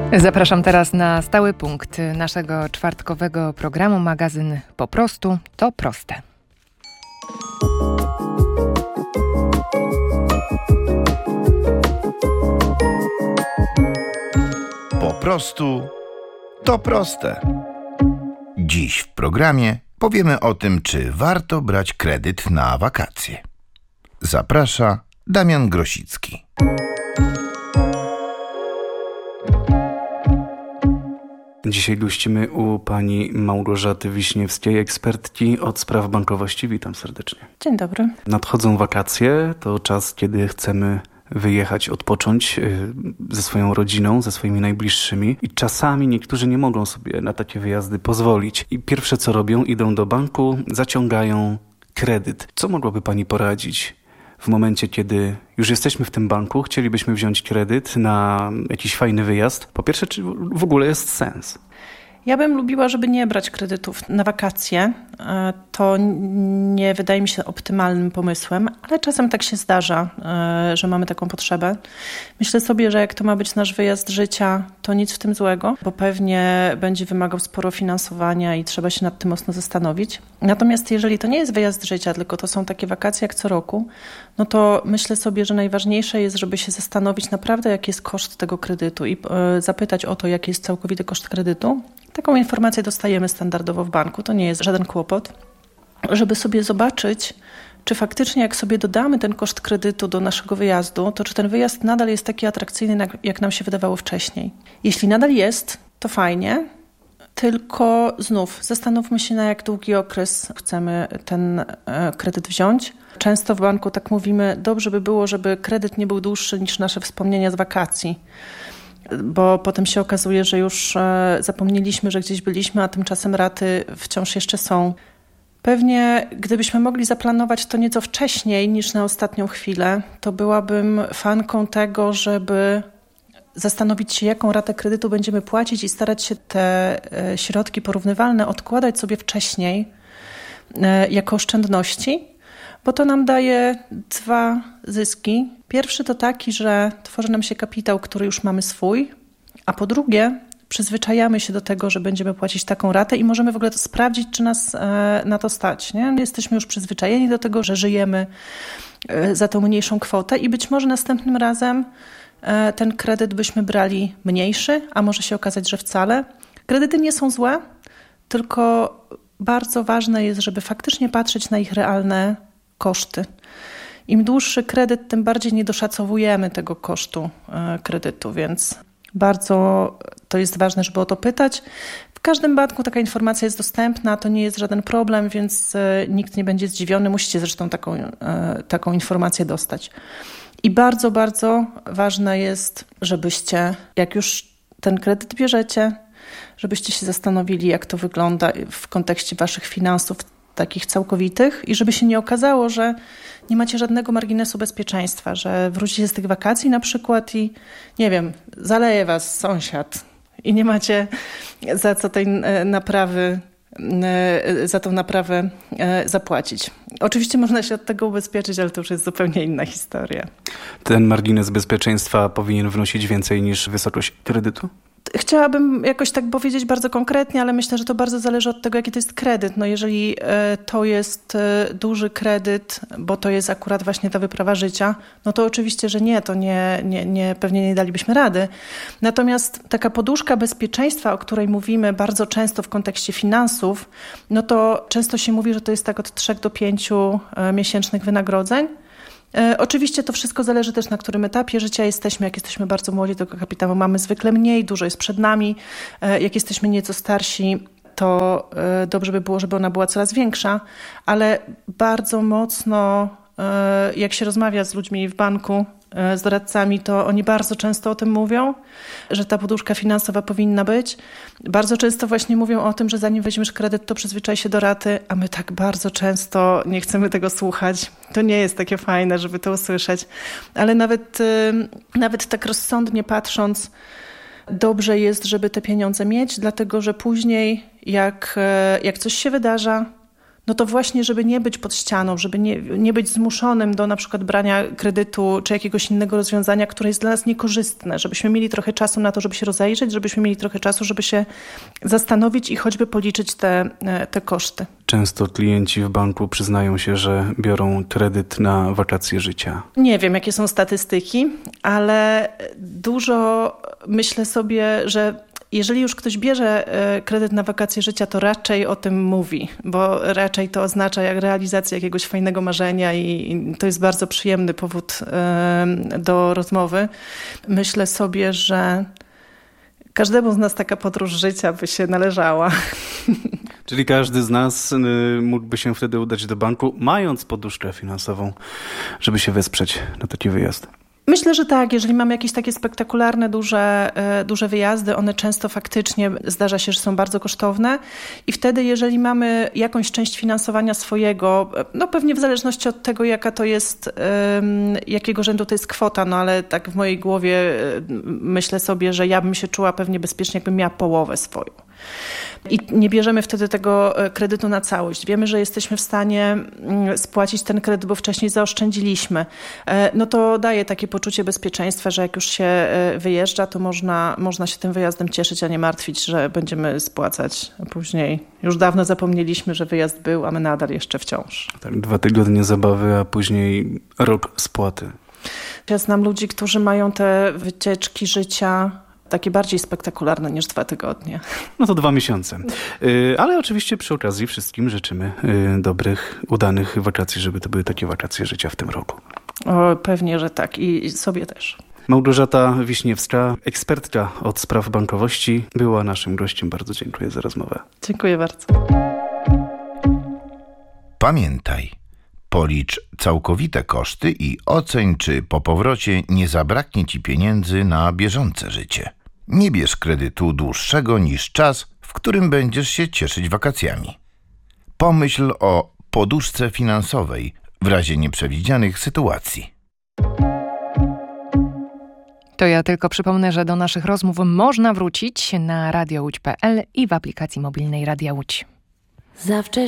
Zapraszam teraz na stały punkt naszego czwartkowego programu, magazyn Po prostu to proste. Po prostu to proste. Dziś w programie powiemy o tym, czy warto brać kredyt na wakacje. Zaprasza Damian Grosicki. Dzisiaj gościmy u pani Małgorzaty Wiśniewskiej, ekspertki od spraw bankowości. Witam serdecznie. Dzień dobry. Nadchodzą wakacje, to czas, kiedy chcemy wyjechać, odpocząć ze swoją rodziną, ze swoimi najbliższymi i czasami niektórzy nie mogą sobie na takie wyjazdy pozwolić. I pierwsze co robią, idą do banku, zaciągają kredyt. Co mogłaby pani poradzić w momencie, kiedy już jesteśmy w tym banku, chcielibyśmy wziąć kredyt na jakiś fajny wyjazd? Po pierwsze, czy w ogóle jest sens? Ja bym lubiła, żeby nie brać kredytów na wakacje. To nie wydaje mi się optymalnym pomysłem, ale czasem tak się zdarza, że mamy taką potrzebę. Myślę sobie, że jak to ma być nasz wyjazd życia, to nic w tym złego, bo pewnie będzie wymagał sporo finansowania i trzeba się nad tym mocno zastanowić. Natomiast jeżeli to nie jest wyjazd życia, tylko to są takie wakacje jak co roku, no to myślę sobie, że najważniejsze jest, żeby się zastanowić naprawdę, jaki jest koszt tego kredytu i zapytać o to, jaki jest całkowity koszt kredytu. Taką informację dostajemy standardowo w banku, to nie jest żaden kłopot, żeby sobie zobaczyć, czy faktycznie jak sobie dodamy ten koszt kredytu do naszego wyjazdu, to czy ten wyjazd nadal jest taki atrakcyjny, jak nam się wydawało wcześniej. Jeśli nadal jest, to fajnie, tylko znów zastanówmy się, na jak długi okres chcemy ten kredyt wziąć. Często w banku tak mówimy, dobrze by było, żeby kredyt nie był dłuższy niż nasze wspomnienia z wakacji, bo potem się okazuje, że już zapomnieliśmy, że gdzieś byliśmy, a tymczasem raty wciąż jeszcze są. Pewnie gdybyśmy mogli zaplanować to nieco wcześniej niż na ostatnią chwilę, to byłabym fanką tego, żeby zastanowić się, jaką ratę kredytu będziemy płacić i starać się te środki porównywalne odkładać sobie wcześniej jako oszczędności, bo to nam daje dwa zyski. Pierwszy to taki, że tworzy nam się kapitał, który już mamy swój, a po drugie przyzwyczajamy się do tego, że będziemy płacić taką ratę i możemy w ogóle to sprawdzić, czy nas na to stać. Nie? Jesteśmy już przyzwyczajeni do tego, że żyjemy za tą mniejszą kwotę i być może następnym razem ten kredyt byśmy brali mniejszy, a może się okazać, że wcale. Kredyty nie są złe, tylko bardzo ważne jest, żeby faktycznie patrzeć na ich realne koszty. Im dłuższy kredyt, tym bardziej nie doszacowujemy tego kosztu kredytu, więc bardzo to jest ważne, żeby o to pytać. W każdym banku taka informacja jest dostępna, to nie jest żaden problem, więc nikt nie będzie zdziwiony. Musicie zresztą taką informację dostać. I bardzo, bardzo ważne jest, żebyście, jak już ten kredyt bierzecie, żebyście się zastanowili, jak to wygląda w kontekście waszych finansów takich całkowitych i żeby się nie okazało, że nie macie żadnego marginesu bezpieczeństwa, że wrócicie z tych wakacji na przykład i nie wiem, zaleje was sąsiad i nie macie za co tej naprawy, za tą naprawę zapłacić. Oczywiście można się od tego ubezpieczyć, ale to już jest zupełnie inna historia. Ten margines bezpieczeństwa powinien wnosić więcej niż wysokość kredytu? Chciałabym jakoś tak powiedzieć bardzo konkretnie, ale myślę, że to bardzo zależy od tego, jaki to jest kredyt. No jeżeli to jest duży kredyt, bo to jest akurat właśnie ta wyprawa życia, no to oczywiście, że nie, to pewnie nie dalibyśmy rady. Natomiast taka poduszka bezpieczeństwa, o której mówimy bardzo często w kontekście finansów, no to często się mówi, że to jest tak od 3 do 5 miesięcznych wynagrodzeń. Oczywiście to wszystko zależy też, na którym etapie życia jesteśmy. Jak jesteśmy bardzo młodzi, to kapitału mamy zwykle mniej, dużo jest przed nami. Jak jesteśmy nieco starsi, to dobrze by było, żeby ona była coraz większa, ale bardzo mocno, jak się rozmawia z ludźmi w banku, z doradcami, to oni bardzo często o tym mówią, że ta poduszka finansowa powinna być. Bardzo często właśnie mówią o tym, że zanim weźmiesz kredyt, to przyzwyczaj się do raty, a my tak bardzo często nie chcemy tego słuchać. To nie jest takie fajne, żeby to usłyszeć. Ale nawet tak rozsądnie patrząc, dobrze jest, żeby te pieniądze mieć, dlatego że później jak coś się wydarza, no to właśnie, żeby nie być pod ścianą, żeby nie być zmuszonym do na przykład brania kredytu czy jakiegoś innego rozwiązania, które jest dla nas niekorzystne, żebyśmy mieli trochę czasu na to, żeby się rozejrzeć, żebyśmy mieli trochę czasu, żeby się zastanowić i choćby policzyć te koszty. Często klienci w banku przyznają się, że biorą kredyt na wakacje życia. Nie wiem, jakie są statystyki, ale dużo myślę sobie, że jeżeli już ktoś bierze kredyt na wakacje życia, to raczej o tym mówi, bo raczej to oznacza jak realizację jakiegoś fajnego marzenia i to jest bardzo przyjemny powód do rozmowy. Myślę sobie, że każdemu z nas taka podróż życia by się należała. Czyli każdy z nas mógłby się wtedy udać do banku, mając poduszkę finansową, żeby się wesprzeć na taki wyjazd. Myślę, że tak. Jeżeli mamy jakieś takie spektakularne, duże wyjazdy, one często faktycznie zdarza się, że są bardzo kosztowne i wtedy, jeżeli mamy jakąś część finansowania swojego, no pewnie w zależności od tego, jaka to jest, jakiego rzędu to jest kwota, no ale tak w mojej głowie myślę sobie, że ja bym się czuła pewnie bezpiecznie, jakbym miała połowę swoją. I nie bierzemy wtedy tego kredytu na całość. Wiemy, że jesteśmy w stanie spłacić ten kredyt, bo wcześniej zaoszczędziliśmy. No to daje takie poczucie bezpieczeństwa, że jak już się wyjeżdża, to można się tym wyjazdem cieszyć, a nie martwić, że będziemy spłacać. A później już dawno zapomnieliśmy, że wyjazd był, a my nadal jeszcze wciąż. Tak, 2 tygodnie zabawy, a później rok spłaty. Ja znam ludzi, którzy mają te wycieczki życia takie bardziej spektakularne niż 2 tygodnie. No to 2 miesiące. Ale oczywiście przy okazji wszystkim życzymy dobrych, udanych wakacji, żeby to były takie wakacje życia w tym roku. O, pewnie, że tak. I sobie też. Małgorzata Wiśniewska, ekspertka od spraw bankowości, była naszym gościem. Bardzo dziękuję za rozmowę. Dziękuję bardzo. Pamiętaj, policz całkowite koszty i oceń, czy po powrocie nie zabraknie ci pieniędzy na bieżące życie. Nie bierz kredytu dłuższego niż czas, w którym będziesz się cieszyć wakacjami. Pomyśl o poduszce finansowej w razie nieprzewidzianych sytuacji. To ja tylko przypomnę, że do naszych rozmów można wrócić na radiołódź.pl i w aplikacji mobilnej Radia Łódź. Za wcześnie